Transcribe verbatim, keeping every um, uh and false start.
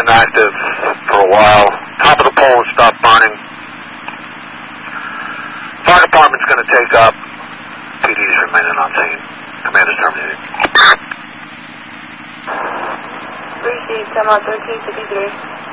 been active for a while. Top of the pole has stopped burning. Fire department's going to take up. P D's remaining on scene. Command is terminated. Received, come out thirteen fifty-three.